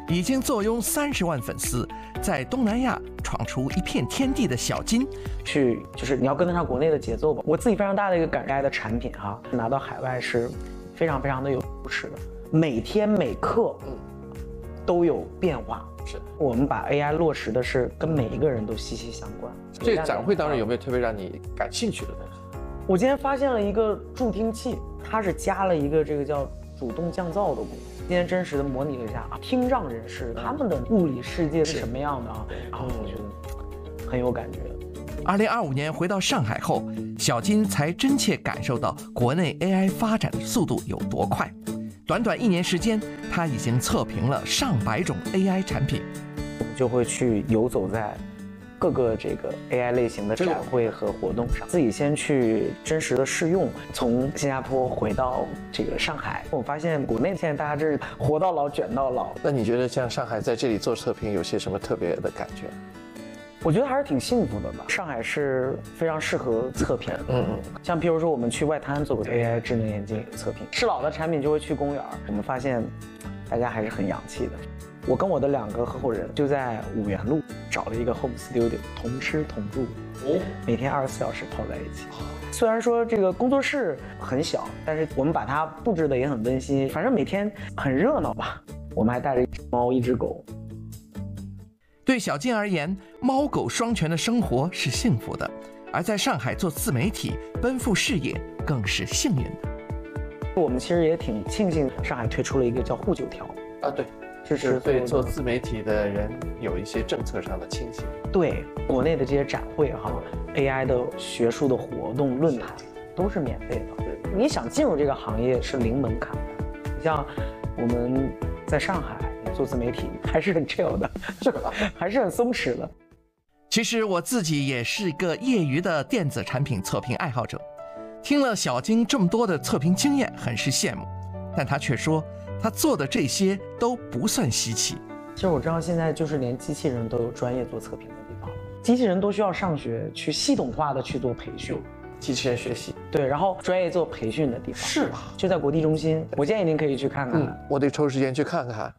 已经坐拥30万粉丝，在东南亚闯出一片天地的小金， 就是你要跟得上国内的节奏吧。我自己非常大的一个感慨的产品哈，拿到海外是非常非常的有优势的，每天每刻都有变化。 是我们把 AI 落实的是跟每一个人都息息相关。 这个展会当中有没有特别让你感兴趣的东西？ 我今天发现了一个助听器，它是加了一个这个叫主动降噪的功能。今天真实的模拟了一下听障人士他们的物理世界是什么样的啊？然后我觉得很有感觉。 2025年回到上海后，小金才真切感受到国内 AI 发展的速度有多快。短短1年时间，他已经测评了上百种 AI 产品。 我们就会去游走在各个这个 AI 类型的展会和活动上，自己先去真实的试用。从新加坡回到这个上海，我发现国内现在大家这是活到老卷到老。 那你觉得像上海在这里做测评有些什么特别的感觉？ 我觉得还是挺幸福的吧。上海是非常适合测评，像譬如说我们去外滩做过 AI 智能眼镜测评，试老的产品就会去公园，我们发现大家还是很洋气的。我跟我的2个合伙人就在五原路找了一个 home studio， 同吃同住，每天24小时泡在一起。虽然说这个工作室很小，但是我们把它布置的也很温馨，反正每天很热闹吧。我们还带着1只猫1只狗。 对小金而言，猫狗双全的生活是幸福的，而在上海做自媒体奔赴事业更是幸运的。 我们其实也挺庆幸上海推出了一个叫护9条啊，对，支持对做自媒体的人有一些政策上的倾斜。对， 国内的这些展会哈 ，AI 的学术的活动论坛都是免费的。你想进入这个行业是零门槛的。你像我们在上海做自媒体还是很 chill 的，还是很松弛的。 其实我自己也是一个业余的电子产品测评爱好者，听了小金这么多的测评经验，很是羡慕。但他却说，他做的这些都不算稀奇。 其实我知道现在就是连机器人都有专业做测评的地方，机器人都需要上学去系统化的去做培训。 机器人学习， 对，然后专业做培训的地方是就在国际中心，我建议您可以去看看。 我得抽时间去看看。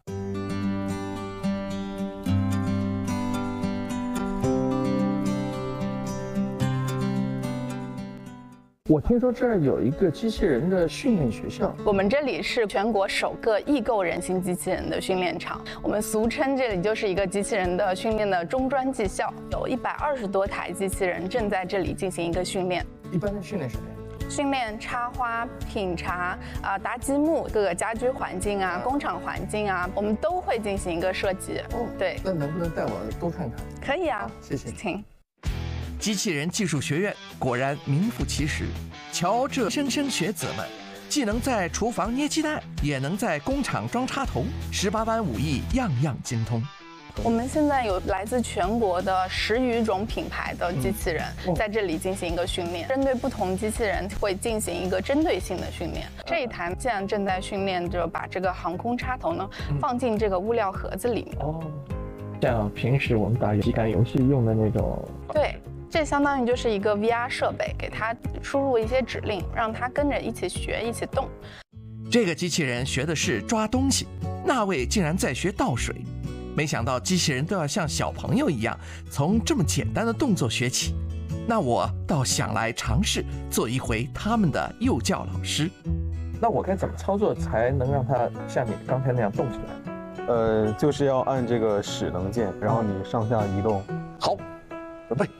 我听说这儿有一个机器人的训练学校， 我们这里是全国首个异构人形机器人的训练场，我们俗称这里就是一个机器人的训练的中专技校，有120多台机器人正在这里进行一个训练。 一般的训练什么呀？ 训练插花、品茶搭积木，各个家居环境啊、工厂环境啊，我们都会进行一个设计。对。 那能不能带我多看看？ 可以啊， 谢谢， 请。 机器人技术学院果然名副其实，瞧这莘莘学子们，既能在厨房捏鸡蛋，也能在工厂装插头，18般武艺样样精通。 我们现在有来自全国的10余种品牌的机器人在这里进行一个训练，针对不同机器人会进行一个针对性的训练。这一台现在正在训练着把这个航空插头呢放进这个物料盒子里面。 像平时我们打体感游戏用的那种。 对。这相当于就是一个 VR 设备，给它输入一些指令，让它跟着一起学、一起动。 这个机器人学的是抓东西，那位竟然在学倒水。没想到机器人都要像小朋友一样，从这么简单的动作学起。那我倒想来尝试做一回他们的幼教老师。 那我该怎么操作才能让它像你刚才那样动起来？ 就是要按这个使能键，然后你上下移动。 好。准备。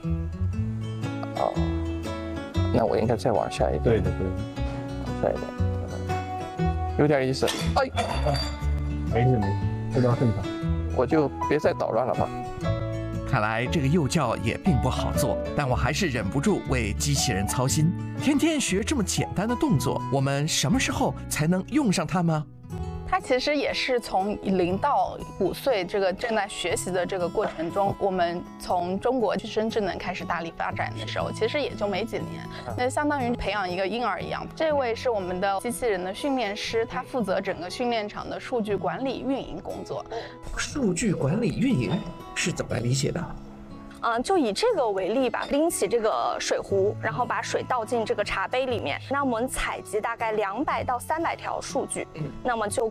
那我应该再往下一点。 对的， 往下一点，有点意思。哎， 没事，这倒正常。 我就别再捣乱了吧。 看来这个幼教也并不好做，但我还是忍不住为机器人操心。天天学这么简单的动作，我们什么时候才能用上它吗？ 它其实也是从0到5岁这个正在学习的这个过程中，我们从中国具身智能开始大力发展的时候，其实也就没几年，那相当于培养一个婴儿一样。这位是我们的机器人的训练师，他负责整个训练场的数据管理运营工作。 数据管理运营是怎么来理解的？ 就以这个为例吧，拎起这个水壶，然后把水倒进这个茶杯里面，那我们采集大概200到300条数据，那么就